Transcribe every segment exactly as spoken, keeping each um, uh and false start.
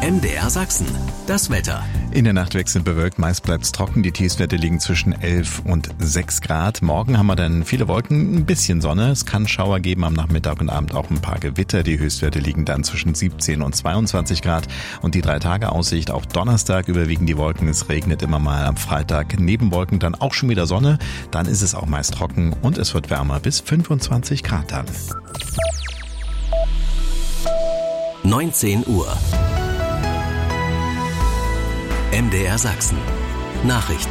M D R Sachsen, das Wetter. In der Nacht wechselnd bewölkt, meist bleibt es trocken. Die Tiefstwerte liegen zwischen elf und sechs Grad. Morgen haben wir dann viele Wolken, ein bisschen Sonne. Es kann Schauer geben, am Nachmittag und Abend auch ein paar Gewitter. Die Höchstwerte liegen dann zwischen siebzehn und zweiundzwanzig Grad. Und die drei Tage Aussicht, auch Donnerstag überwiegen die Wolken. Es regnet immer mal am Freitag. Neben Wolken dann auch schon wieder Sonne. Dann ist es auch meist trocken und es wird wärmer bis fünfundzwanzig Grad dann. neunzehn Uhr. M D R Sachsen. Nachrichten.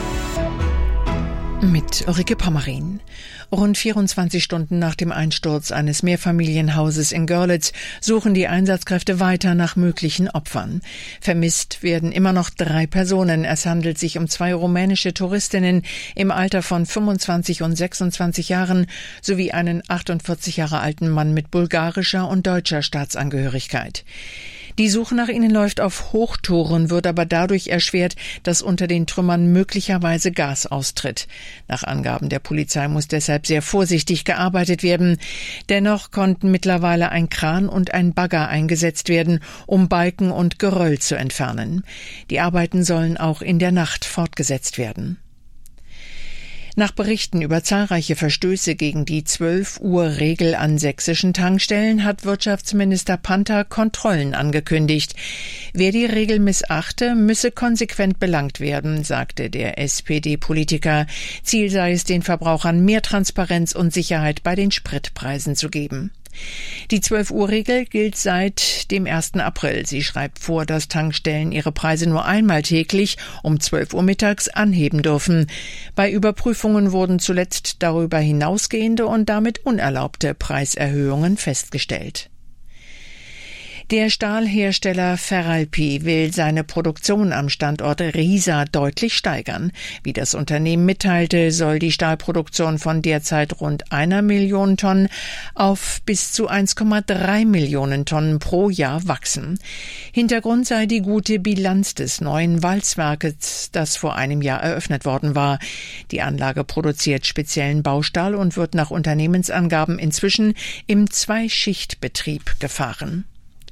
Mit Ulrike Pommerin. Rund vierundzwanzig Stunden nach dem Einsturz eines Mehrfamilienhauses in Görlitz suchen die Einsatzkräfte weiter nach möglichen Opfern. Vermisst werden immer noch drei Personen. Es handelt sich um zwei rumänische Touristinnen im Alter von fünfundzwanzig und sechsundzwanzig Jahren sowie einen achtundvierzig Jahre alten Mann mit bulgarischer und deutscher Staatsangehörigkeit. Die Suche nach ihnen läuft auf Hochtouren, wird aber dadurch erschwert, dass unter den Trümmern möglicherweise Gas austritt. Nach Angaben der Polizei muss deshalb sehr vorsichtig gearbeitet werden. Dennoch konnten mittlerweile ein Kran und ein Bagger eingesetzt werden, um Balken und Geröll zu entfernen. Die Arbeiten sollen auch in der Nacht fortgesetzt werden. Nach Berichten über zahlreiche Verstöße gegen die zwölf Uhr Regel an sächsischen Tankstellen hat Wirtschaftsminister Panther Kontrollen angekündigt. Wer die Regel missachte, müsse konsequent belangt werden, sagte der S P D-Politiker. Ziel sei es, den Verbrauchern mehr Transparenz und Sicherheit bei den Spritpreisen zu geben. Die zwölf Uhr Regel gilt seit dem ersten April. Sie schreibt vor, dass Tankstellen ihre Preise nur einmal täglich um zwölf Uhr mittags anheben dürfen. Bei Überprüfungen wurden zuletzt darüber hinausgehende und damit unerlaubte Preiserhöhungen festgestellt. Der Stahlhersteller Ferralpi will seine Produktion am Standort Riesa deutlich steigern. Wie das Unternehmen mitteilte, soll die Stahlproduktion von derzeit rund einer Million Tonnen auf bis zu eins Komma drei Millionen Tonnen pro Jahr wachsen. Hintergrund sei die gute Bilanz des neuen Walzwerkes, das vor einem Jahr eröffnet worden war. Die Anlage produziert speziellen Baustahl und wird nach Unternehmensangaben inzwischen im Zweischichtbetrieb gefahren.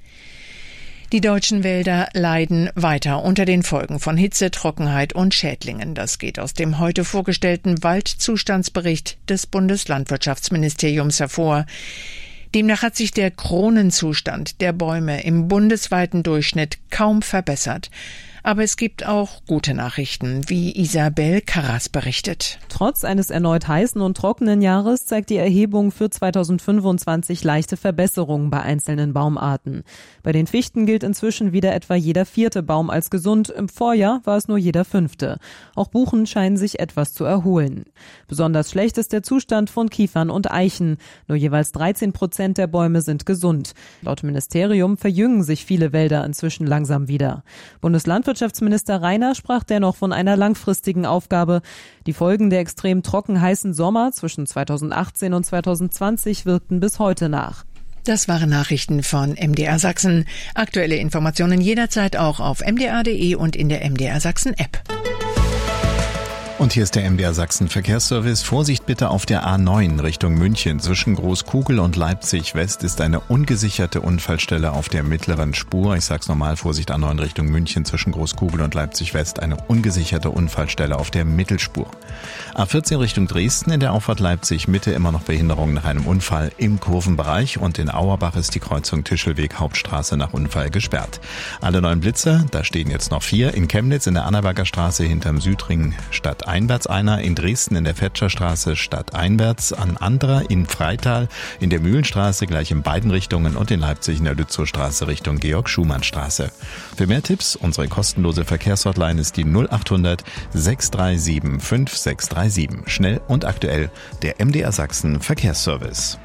Die deutschen Wälder leiden weiter unter den Folgen von Hitze, Trockenheit und Schädlingen. Das geht aus dem heute vorgestellten Waldzustandsbericht des Bundeslandwirtschaftsministeriums hervor. Demnach hat sich der Kronenzustand der Bäume im bundesweiten Durchschnitt kaum verbessert. Aber es gibt auch gute Nachrichten, wie Isabel Karras berichtet. Trotz eines erneut heißen und trockenen Jahres zeigt die Erhebung für zweitausendfünfundzwanzig leichte Verbesserungen bei einzelnen Baumarten. Bei den Fichten gilt inzwischen wieder etwa jeder vierte Baum als gesund. Im Vorjahr war es nur jeder fünfte. Auch Buchen scheinen sich etwas zu erholen. Besonders schlecht ist der Zustand von Kiefern und Eichen. Nur jeweils dreizehn Prozent der Bäume sind gesund. Laut Ministerium verjüngen sich viele Wälder inzwischen langsam wieder. Bundeslandwirtschaftsminister Wirtschaftsminister Rainer sprach dennoch von einer langfristigen Aufgabe. Die Folgen der extrem trocken heißen Sommer zwischen zweitausendachtzehn und zweitausendzwanzig wirkten bis heute nach. Das waren Nachrichten von M D R Sachsen. Aktuelle Informationen jederzeit auch auf m d r punkt d e und in der M D R Sachsen App. Und hier ist der M D R Sachsen Verkehrsservice. Vorsicht bitte auf der A neun Richtung München. Zwischen Großkugel und Leipzig West ist eine ungesicherte Unfallstelle auf der mittleren Spur. Ich sag's nochmal, Vorsicht A neun Richtung München. Zwischen Großkugel und Leipzig West eine ungesicherte Unfallstelle auf der Mittelspur. A vierzehn Richtung Dresden in der Auffahrt Leipzig Mitte immer noch Behinderung nach einem Unfall im Kurvenbereich. Und in Auerbach ist die Kreuzung Tischelweg Hauptstraße nach Unfall gesperrt. Alle neuen Blitzer, da stehen jetzt noch vier. In Chemnitz in der Annaberger Straße hinterm Südring Stadt einwärts einer, in Dresden in der Fetscherstraße stadteinwärts, an Andra in Freital, in der Mühlenstraße gleich in beiden Richtungen und in Leipzig in der Lützowstraße Richtung Georg-Schumann-Straße. Für mehr Tipps, unsere kostenlose Verkehrshotline ist die null achthundert sechs drei sieben fünf sechs drei sieben. Schnell und aktuell, der M D R Sachsen Verkehrsservice.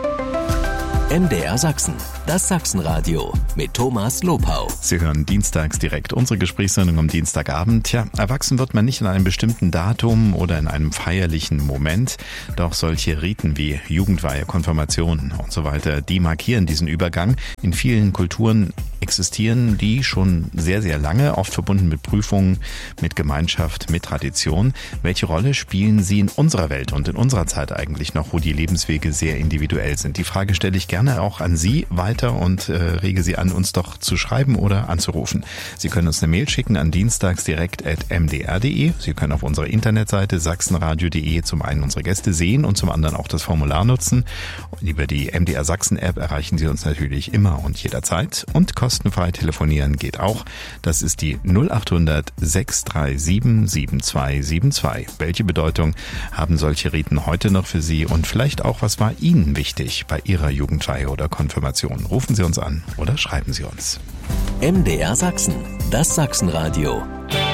M D R Sachsen, das Sachsenradio mit Thomas Lopau. Sie hören dienstags direkt unsere Gesprächssendung am Dienstagabend. Tja, erwachsen wird man nicht in einem bestimmten Datum oder in einem feierlichen Moment. Doch solche Riten wie Jugendweihe, Konfirmation und so weiter, die markieren diesen Übergang. In vielen Kulturen existieren die schon sehr, sehr lange, oft verbunden mit Prüfungen, mit Gemeinschaft, mit Tradition. Welche Rolle spielen sie in unserer Welt und in unserer Zeit eigentlich noch, wo die Lebenswege sehr individuell sind? Die Frage stelle ich gerne auch an Sie weiter und äh, rege Sie an, uns doch zu schreiben oder anzurufen. Sie können uns eine Mail schicken an dienstagsdirekt at m d r punkt d e. Sie können auf unserer Internetseite sachsenradio punkt de zum einen unsere Gäste sehen und zum anderen auch das Formular nutzen. Und über die M D R Sachsen App erreichen Sie uns natürlich immer und jederzeit. Und kostenfrei telefonieren geht auch. Das ist die null acht hundert sechs drei sieben sieben zwei sieben zwei. Welche Bedeutung haben solche Riten heute noch für Sie und vielleicht auch, was war Ihnen wichtig bei Ihrer Jugendweihe oder Konfirmation? Rufen Sie uns an oder schreiben Sie uns. M D R Sachsen, das Sachsenradio.